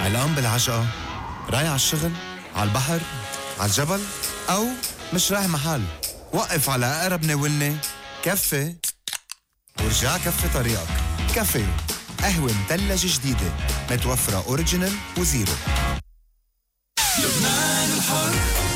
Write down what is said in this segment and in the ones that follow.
علقان بالعجقة، رايح على الشغل، على البحر، على الجبل، أو مش رايح محل. وقف على أقرب ناولني كفي ورجع كفي طريقك. كافيو، قهوة مثلجة جديدة متوفرة أوريجينال وزيرو. لبنان الحر.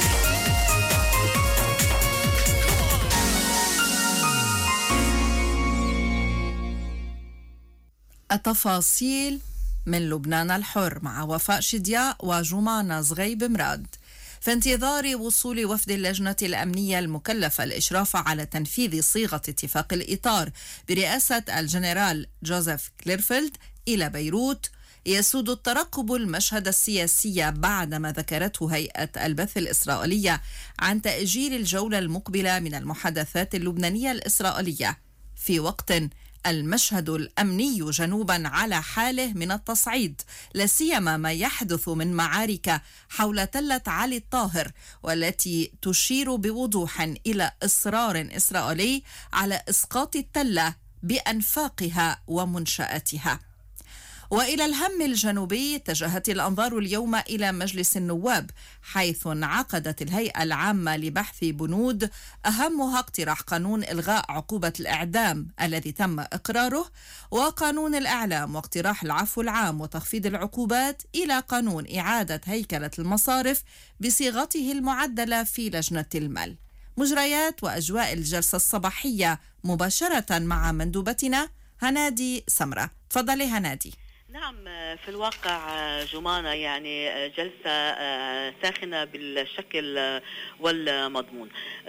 التفاصيل من لبنان الحر مع وفاء شدياء وجمانة زغيب مراد. في انتظار وصول وفد اللجنة الأمنية المكلفة الإشراف على تنفيذ صيغة اتفاق الإطار برئاسة الجنرال جوزيف كليرفيلد إلى بيروت، يسود الترقب المشهد السياسي بعدما ذكرته هيئة البث الإسرائيلية عن تأجيل الجولة المقبلة من المحادثات اللبنانية الإسرائيلية، في وقت المشهد الأمني جنوبا على حاله من التصعيد، لا سيما ما يحدث من معارك حول تلة علي الطاهر، والتي تشير بوضوح إلى إصرار إسرائيلي على إسقاط التلة بأنفاقها ومنشآتها. وإلى الهم الجنوبي اتجهت الأنظار اليوم إلى مجلس النواب، حيث انعقدت الهيئة العامة لبحث بنود أهمها اقتراح قانون إلغاء عقوبة الإعدام الذي تم إقراره، وقانون الإعلام، واقتراح العفو العام وتخفيض العقوبات، إلى قانون إعادة هيكلة المصارف بصيغته المعدلة في لجنة المال. مجريات وأجواء الجلسة الصباحية مباشرة مع مندوبتنا هنادي سمرة. تفضلي هنادي. نعم، في الواقع جمانة يعني جلسة ساخنة بالشكل والمضمون.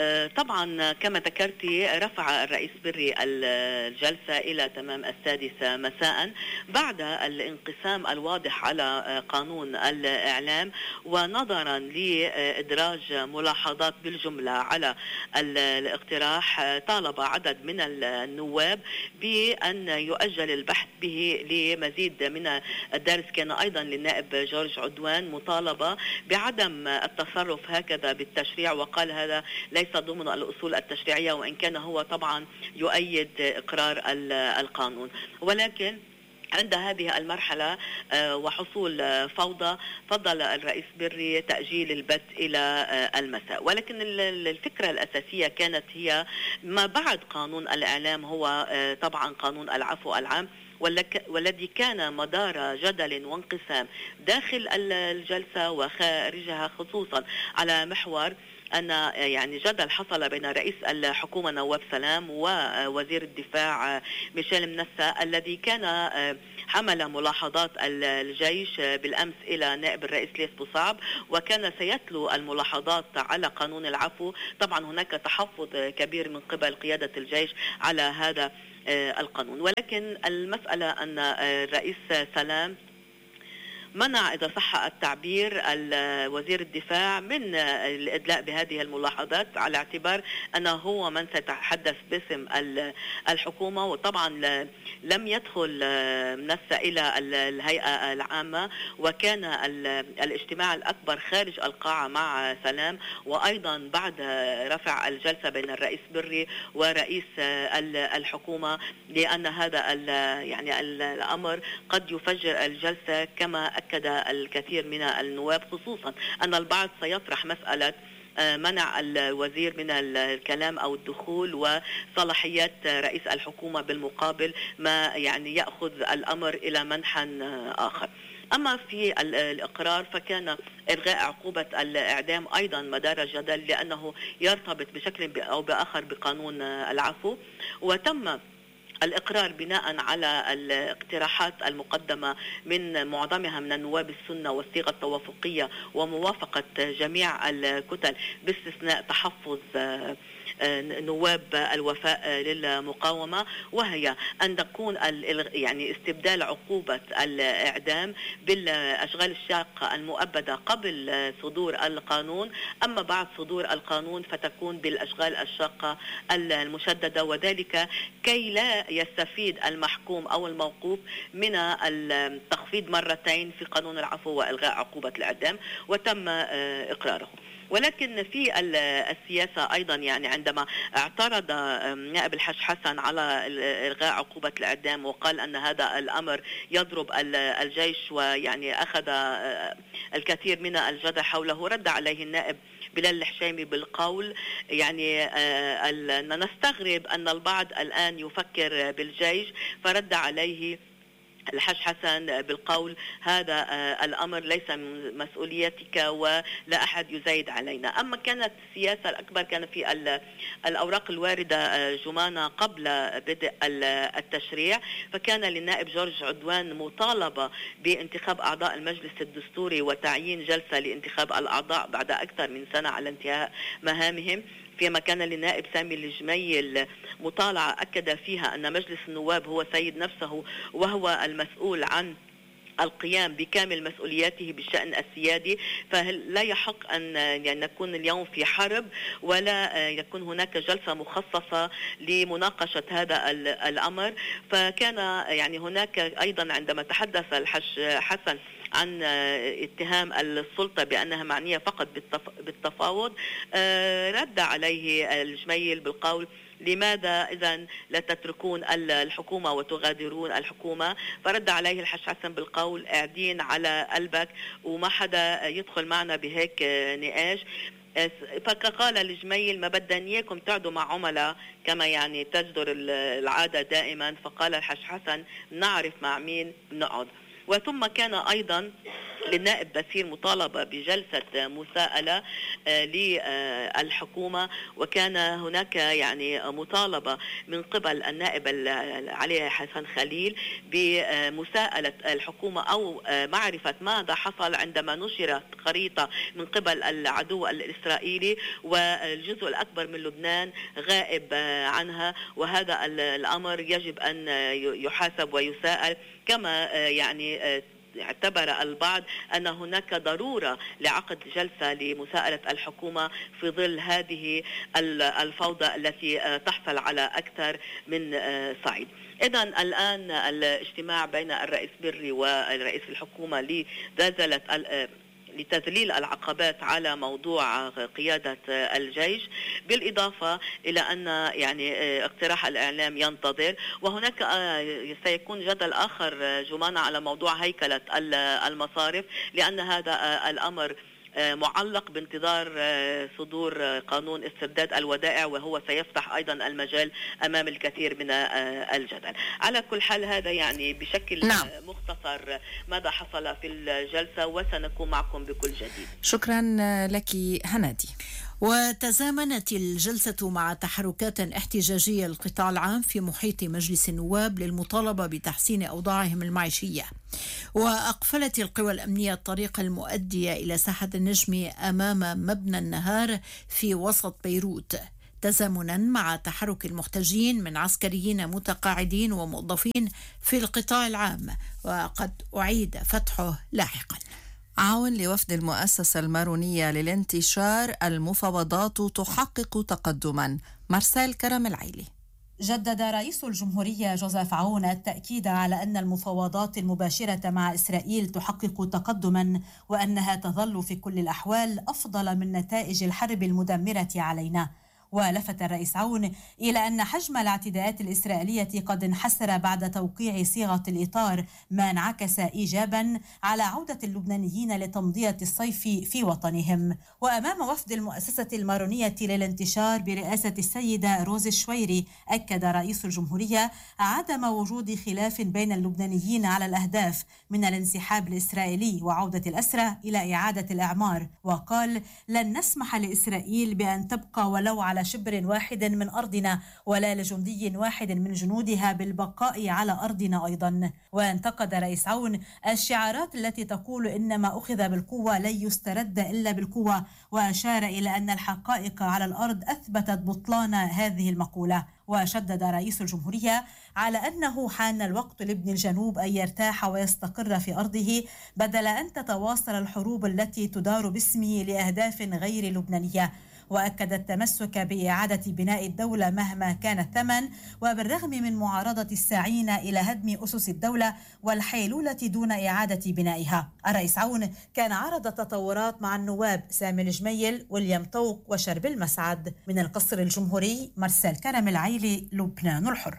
طبعا كما ذكرتي رفع الرئيس بري الجلسة إلى تمام 6 مساء بعد الانقسام الواضح على قانون الإعلام، ونظرا لإدراج ملاحظات بالجملة على الاقتراح طالب عدد من النواب بأن يؤجل البحث به لمزيد من الدارس. كان أيضا للنائب جورج عدوان مطالبة بعدم التصرف هكذا بالتشريع، وقال هذا ليس ضمن الأصول التشريعية، وإن كان هو طبعا يؤيد إقرار القانون. ولكن عند هذه المرحلة وحصول فوضى فضل الرئيس بري تأجيل البث إلى المساء. ولكن الفكرة الأساسية كانت هي ما بعد قانون الإعلام، هو طبعا قانون العفو العام، والذي كان مدار جدل وانقسام داخل الجلسة وخارجها، خصوصا على محور أن يعني جدل حصل بين رئيس الحكومة نواف سلام ووزير الدفاع ميشيل منسى، الذي كان حمل ملاحظات الجيش بالأمس إلى نائب الرئيس ليث بوصعب، وكان سيتلو الملاحظات على قانون العفو. طبعا هناك تحفظ كبير من قبل قيادة الجيش على هذا القانون، ولكن المسألة أن الرئيس سلام منع، إذا صح التعبير، وزير الدفاع من الإدلاء بهذه الملاحظات، على اعتبار أنه هو من سيتحدث باسم الحكومة. وطبعا لم يدخل منسى إلى الهيئة العامة، وكان الاجتماع الأكبر خارج القاعة مع سلام، وأيضا بعد رفع الجلسة بين الرئيس بري ورئيس الحكومة، لأن هذا يعني الأمر قد يفجر الجلسة، كما أكد الكثير من النواب، خصوصا أن البعض سيطرح مسألة منع الوزير من الكلام أو الدخول، وصلاحيات رئيس الحكومة بالمقابل ما يعني يأخذ الأمر إلى منحى آخر. أما في الإقرار فكان إلغاء عقوبة الإعدام أيضا مدار جدل، لأنه يرتبط بشكل أو بآخر بقانون العفو، وتم الإقرار بناء على الاقتراحات المقدمة من معظمها من النواب السنة والصيغة التوافقية وموافقة جميع الكتل، باستثناء تحفظ نواب الوفاء للمقاومة، وهي أن تكون يعني استبدال عقوبة الإعدام بالأشغال الشاقة المؤبدة قبل صدور القانون، أما بعد صدور القانون فتكون بالأشغال الشاقة المشددة، وذلك كي لا يستفيد المحكوم أو الموقوف من التخفيض مرتين في قانون العفو وإلغاء عقوبة الإعدام، وتم إقراره. ولكن في السياسة أيضا يعني عندما اعترض نائب الحاج حسن على إلغاء عقوبة الإعدام وقال أن هذا الأمر يضرب الجيش ويعني أخذ الكثير من الجدل حوله، رد عليه النائب بلال الحشيمي بالقول يعني نستغرب أن البعض الآن يفكر بالجيش، فرد عليه الحاج حسن بالقول هذا الأمر ليس من مسؤوليتك ولا أحد يزايد علينا. أما كانت السياسة الأكبر كان في الأوراق الواردة جمانة قبل بدء التشريع، فكان للنائب جورج عدوان مطالبة بانتخاب أعضاء المجلس الدستوري وتعيين جلسة لانتخاب الأعضاء بعد أكثر من سنة على انتهاء مهامهم، فيما كان للنائب سامي الجميل مطالعة أكد فيها أن مجلس النواب هو سيد نفسه وهو المسؤول عن القيام بكامل مسؤولياته بالشأن السيادي، فلا يحق أن يعني نكون اليوم في حرب ولا يكون هناك جلسة مخصصة لمناقشة هذا الأمر. فكان يعني هناك أيضا عندما تحدث الحاج حسن عن اتهام السلطة بأنها معنية فقط بالتفاوض، رد عليه الجميل بالقول لماذا إذن لا تتركون الحكومة وتغادرون الحكومة؟ فرد عليه الحاج حسن بالقول قاعدين على قلبك وما حدا يدخل معنا بهيك نقاش. فقال الجميل ما بدنا اياكم تقعدوا مع عملاء كما يعني تجدر العادة دائما. فقال الحاج حسن نعرف مع مين نقعد. وثم كان أيضا للنائب باسيل مطالبة بجلسة مساءلة للحكومة، وكان هناك يعني مطالبة من قبل النائب علي حسن خليل بمساءلة الحكومة أو معرفة ماذا حصل عندما نشرت خريطة من قبل العدو الإسرائيلي والجزء الأكبر من لبنان غائب عنها، وهذا الأمر يجب أن يحاسب ويساءل. كما يعني اعتبر البعض أن هناك ضرورة لعقد جلسة لمساءلة الحكومة في ظل هذه الفوضى التي تحصل على أكثر من صعيد. إذن الآن الاجتماع بين الرئيس بري والرئيس الحكومة لتذليل العقبات على موضوع قيادة الجيش، بالإضافة إلى أن يعني اقتراح الإعلام ينتظر، وهناك سيكون جدل آخر جمانة على موضوع هيكلة المصارف، لأن هذا الأمر معلق بانتظار صدور قانون استرداد الودائع، وهو سيفتح أيضا المجال أمام الكثير من الجدل. على كل حال هذا يعني بشكل مختصر ماذا حصل في الجلسة، وسنكون معكم بكل جديد. شكرا لك هنادي. وتزامنت الجلسة مع تحركات احتجاجية للقطاع العام في محيط مجلس النواب للمطالبة بتحسين أوضاعهم المعيشية، وأقفلت القوى الأمنية الطريق المؤدية إلى ساحة النجم أمام مبنى النهار في وسط بيروت، تزامنا مع تحرك المحتجين من عسكريين متقاعدين وموظفين في القطاع العام، وقد أعيد فتحه لاحقا. عون لوفد المؤسسة المارونية للانتشار، المفاوضات تحقق تقدما. مارسيل كرم العيلي. جدد رئيس الجمهورية جوزيف عون التأكيد على أن المفاوضات المباشرة مع إسرائيل تحقق تقدما، وأنها تظل في كل الأحوال أفضل من نتائج الحرب المدمرة علينا. ولفت الرئيس عون إلى أن حجم الاعتداءات الإسرائيلية قد انحسر بعد توقيع صيغة الإطار، ما انعكس إيجابا على عودة اللبنانيين لتمضية الصيف في وطنهم. وأمام وفد المؤسسة المارونية للانتشار برئاسة السيدة روز الشويري، أكد رئيس الجمهورية عدم وجود خلاف بين اللبنانيين على الأهداف من الانسحاب الإسرائيلي وعودة الأسرى إلى إعادة الإعمار، وقال لن نسمح لإسرائيل بأن تبقى ولو على شبر واحد من أرضنا، ولا لجندي واحد من جنودها بالبقاء على أرضنا أيضا. وانتقد رئيس عون الشعارات التي تقول إنما أخذ بالقوة لن يسترد إلا بالقوة، وأشار إلى أن الحقائق على الأرض أثبتت بطلان هذه المقولة. وشدد رئيس الجمهورية على أنه حان الوقت لابن الجنوب أن يرتاح ويستقر في أرضه، بدل أن تتواصل الحروب التي تدار باسمه لأهداف غير لبنانية. وأكد التمسك بإعادة بناء الدولة مهما كان الثمن، وبالرغم من معارضة الساعين إلى هدم أسس الدولة والحيلولة دون إعادة بنائها. الرئيس عون كان عرض التطورات مع النواب سامي الجميل، ويليام طوق وشربل مسعد. من القصر الجمهوري، مرسال كرم العيلي، لبنان الحر.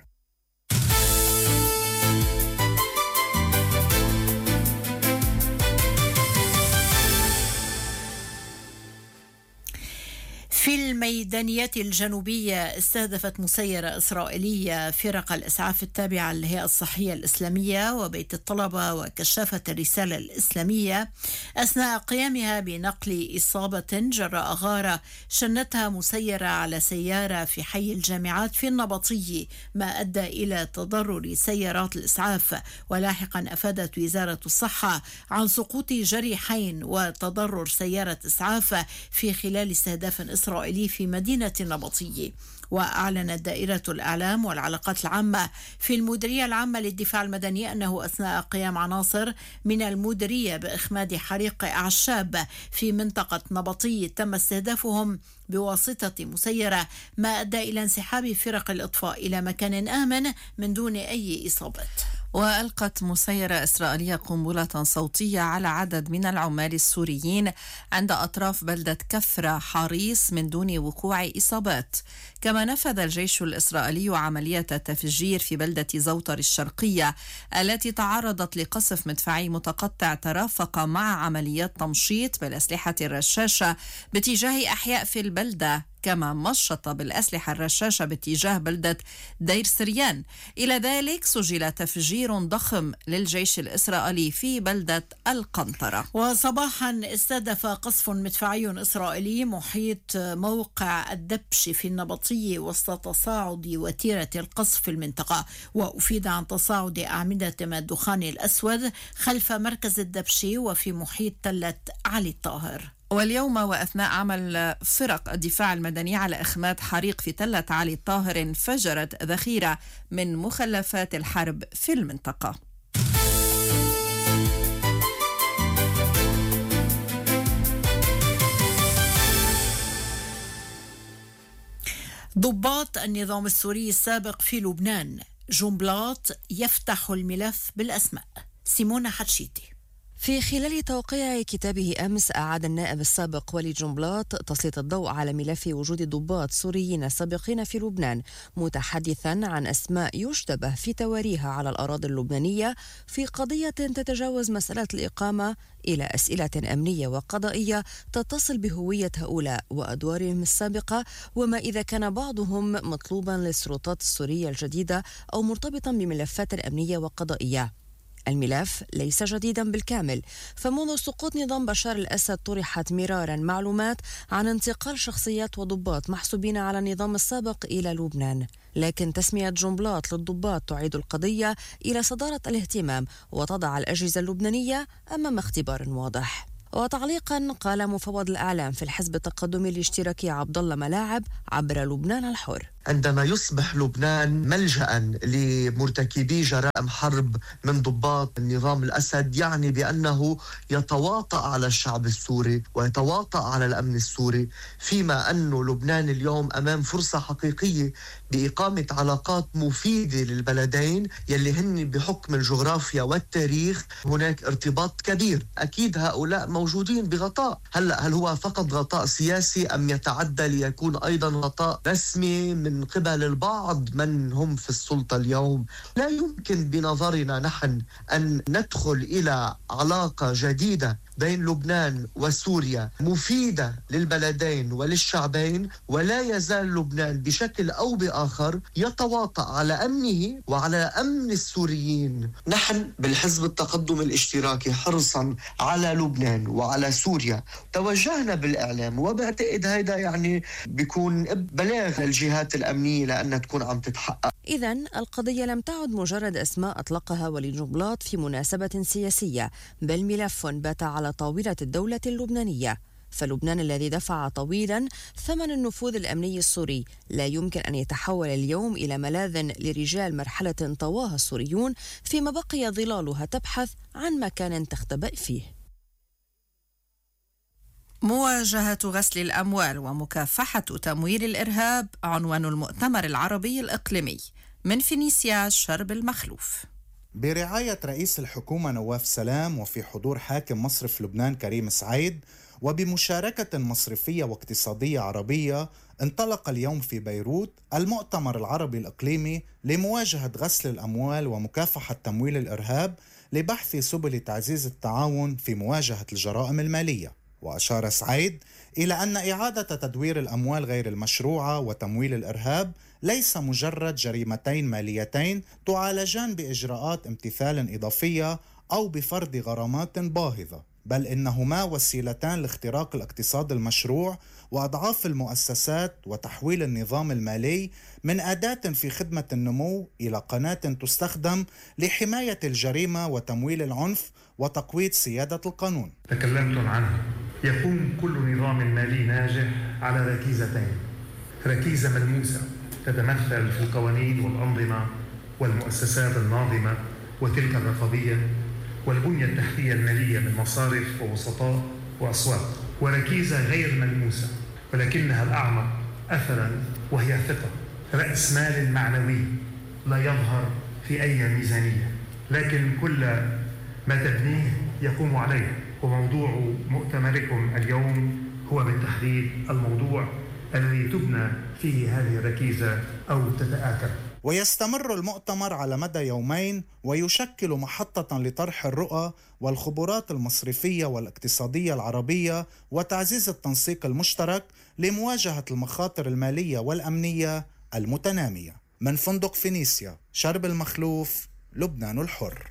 في الميدانية الجنوبية استهدفت مسيرة إسرائيلية فرق الإسعاف التابعة للهيئة الصحية الإسلامية وبيت الطلبة وكشافة الرسالة الإسلامية أثناء قيامها بنقل إصابة جراء غارة شنتها مسيرة على سيارة في حي الجامعات في النبطي، ما أدى إلى تضرر سيارات الإسعاف. ولاحقا أفادت وزارة الصحة عن سقوط جريحين وتضرر سيارة إسعاف في خلال استهداف إسرائيلي في مدينة النبطي. وأعلنت دائرة الإعلام والعلاقات العامة في المديرية العامة للدفاع المدني أنه أثناء قيام عناصر من المديرية بإخماد حريق أعشاب في منطقة نبطي تم استهدافهم بواسطة مسيرة، ما أدى إلى انسحاب فرق الإطفاء إلى مكان آمن من دون أي إصابات. وألقت مسيرة إسرائيلية قنبلة صوتية على عدد من العمال السوريين عند أطراف بلدة كفرة حريص من دون وقوع إصابات. كما نفذ الجيش الإسرائيلي عملية تفجير في بلدة زوطر الشرقية التي تعرضت لقصف مدفعي متقطع ترافق مع عمليات تمشيط بالأسلحة الرشاشة باتجاه أحياء في البلدة، كما مشط بالأسلحة الرشاشة باتجاه بلدة دير سريان. إلى ذلك سجل تفجير ضخم للجيش الإسرائيلي في بلدة القنطرة. وصباحا استهدف قصف مدفعي إسرائيلي محيط موقع الدبش في النبطي وسط تصاعد وتيرة القصف في المنطقة. وأفيد عن تصاعد أعمدة من الدخان الأسود خلف مركز الدبش وفي محيط تلة علي الطاهر. واليوم وأثناء عمل فرق الدفاع المدني على إخماد حريق في تلة علي الطاهر انفجرت ذخيرة من مخلفات الحرب في المنطقة. ضباط النظام السوري السابق في لبنان، جنبلاط يفتح الملف بالأسماء. سيمونة حتشيتي. في خلال توقيع كتابه أمس أعاد النائب السابق وليد جنبلاط تسليط الضوء على ملف وجود ضباط سوريين سابقين في لبنان، متحدثا عن أسماء يشتبه في تواريها على الأراضي اللبنانية في قضية تتجاوز مسألة الإقامة إلى أسئلة أمنية وقضائية تتصل بهوية هؤلاء وأدوارهم السابقة، وما إذا كان بعضهم مطلوبا للسلطات السورية الجديدة أو مرتبطا بملفات أمنية وقضائية. الملف ليس جديدا بالكامل، فمنذ سقوط نظام بشار الأسد طرحت مرارا معلومات عن انتقال شخصيات وضباط محسوبين على النظام السابق إلى لبنان، لكن تسمية جنبلاط للضباط تعيد القضية إلى صدارة الاهتمام وتضع الأجهزة اللبنانية أمام اختبار واضح. وتعليقا قال مفوض الإعلام في الحزب التقدمي الاشتراكي عبد الله ملاعب عبر لبنان الحر: عندما يصبح لبنان ملجأ لمرتكبي جرائم حرب من ضباط النظام الأسد، يعني بأنه يتواطأ على الشعب السوري ويتواطأ على الأمن السوري، فيما أن لبنان اليوم أمام فرصة حقيقية بإقامة علاقات مفيدة للبلدين يلي هن بحكم الجغرافيا والتاريخ هناك ارتباط كبير. أكيد هؤلاء موجودين بغطاء، هل هو فقط غطاء سياسي أم يتعدى ليكون أيضا غطاء رسمي من قبل البعض من هم في السلطة اليوم؟ لا يمكن بنظرنا نحن أن ندخل إلى علاقة جديدة بين لبنان وسوريا مفيدة للبلدين وللشعبين ولا يزال لبنان بشكل أو بآخر يتواطأ على أمنه وعلى أمن السوريين. نحن بالحزب التقدم الاشتراكي حرصا على لبنان وعلى سوريا توجهنا بالإعلام، وبعتقد هيدا يعني بيكون بلاغ الجهات الأمنية لأنها تكون عم تتحقق. إذن القضية لم تعد مجرد أسماء أطلقها وليد جنبلاط في مناسبة سياسية، بل ملف بات على طاولة الدولة اللبنانية. فلبنان الذي دفع طويلا ثمن النفوذ الأمني السوري لا يمكن أن يتحول اليوم إلى ملاذ لرجال مرحلة طواها السوريون، فيما بقي ظلالها تبحث عن مكان تختبئ فيه. مواجهة غسل الأموال ومكافحة تمويل الإرهاب عنوان المؤتمر العربي الإقليمي. من فينيسيا شرب المخلوف. برعاية رئيس الحكومة نواف سلام وفي حضور حاكم مصرف لبنان كريم سعيد وبمشاركة مصرفية واقتصادية عربية، انطلق اليوم في بيروت المؤتمر العربي الإقليمي لمواجهة غسل الأموال ومكافحة تمويل الإرهاب لبحث سبل تعزيز التعاون في مواجهة الجرائم المالية. وأشار سعيد إلى أن إعادة تدوير الأموال غير المشروعة وتمويل الإرهاب ليس مجرد جريمتين ماليتين تعالجان بإجراءات امتثال إضافية أو بفرض غرامات باهظة، بل إنهما وسيلتان لاختراق الاقتصاد المشروع وأضعاف المؤسسات وتحويل النظام المالي من أداة في خدمة النمو إلى قناة تستخدم لحماية الجريمة وتمويل العنف وتقويض سيادة القانون. تكلمتم عنه. يقوم كل نظام مالي ناجح على ركيزتين: ركيزة ملموسة تتمثل في القوانين والأنظمة والمؤسسات الناظمة وتلك الرقابية والبنية التحتية المالية من مصارف ووسطاء وأسواق، وركيزة غير ملموسة ولكنها الأعمق أثراً وهي ثقة، رأس مال معنوي لا يظهر في أي ميزانية لكن كل ما تبنيه يقوم عليه. وموضوع مؤتمركم اليوم هو بالتحديد الموضوع الذي تبنى فيه هذه الركيزة أو تتآكل. ويستمر المؤتمر على مدى يومين ويشكل محطة لطرح الرؤى والخبرات المصرفية والاقتصادية العربية وتعزيز التنسيق المشترك لمواجهة المخاطر المالية والأمنية المتنامية. من فندق فينيسيا شرب المخلوف، لبنان الحر.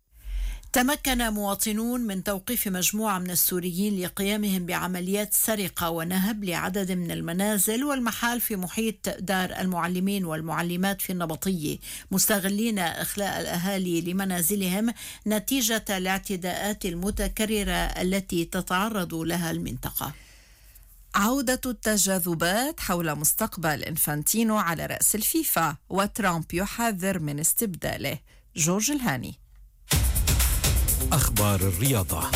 تمكن مواطنون من توقيف مجموعة من السوريين لقيامهم بعمليات سرقة ونهب لعدد من المنازل والمحال في محيط دار المعلمين والمعلمات في النبطية، مستغلين إخلاء الأهالي لمنازلهم نتيجة الاعتداءات المتكررة التي تتعرض لها المنطقة. عودة التجاذبات حول مستقبل إنفانتينو على رأس الفيفا، وترامب يحذر من استبداله. جورج الهاني. أخبار الرياضة.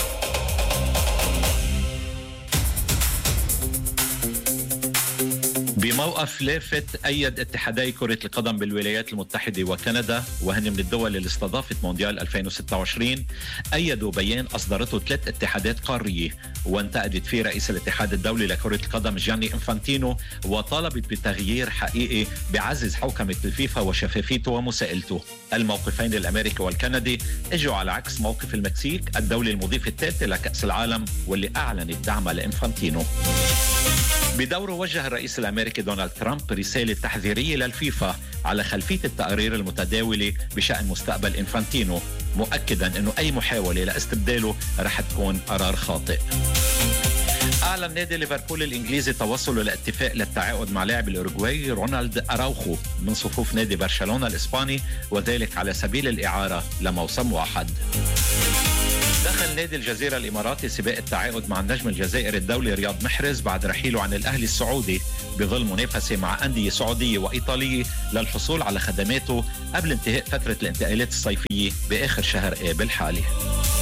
بموقف لافت أيد اتحادي كرة القدم بالولايات المتحدة وكندا، وهن من الدول اللي استضافت مونديال 2026، أيدوا بيان أصدرته 3 اتحادات قارية وانتقدت فيه رئيس الاتحاد الدولي لكرة القدم جياني إنفانتينو، وطالبت بتغيير حقيقي بعزز حوكمة الفيفا وشفافيته ومساءلته. الموقفين الأمريكي والكندي اجوا على عكس موقف المكسيك الدولة المضيف الثالثة لكأس العالم واللي أعلنت دعمها لإنفانتينو. بدوره وجه الرئيس الأمريكي دونالد ترامب رسالة تحذيرية للفيفا على خلفية التقارير المتداولة بشأن مستقبل إنفانتينو، مؤكدا أنه أي محاولة لاستبداله رح تكون قرار خاطئ. أعلن نادي ليفربول الإنجليزي توصله لاتفاق للتعاقد مع لاعب الأوروغواي رونالد أراوخو من صفوف نادي برشلونة الإسباني، وذلك على سبيل الإعارة لموسم واحد. دخل نادي الجزيرة الإماراتي سباق التعاقد مع النجم الجزائري الدولي رياض محرز بعد رحيله عن الأهلي السعودي، بظل منافسة مع أندية سعودية وإيطالية للحصول على خدماته قبل انتهاء فترة الانتقالات الصيفية بآخر شهر آب الحالي.